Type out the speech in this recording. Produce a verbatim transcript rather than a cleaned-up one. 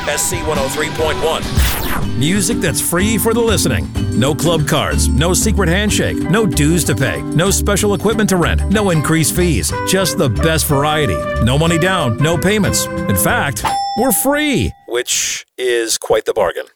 S C one oh three point one. Music that's free for the listening. No club cards, no secret handshake, no dues to pay, no special equipment to rent, no increased fees. Just the best variety. No money down, no payments. In fact, we're free, which is quite the bargain.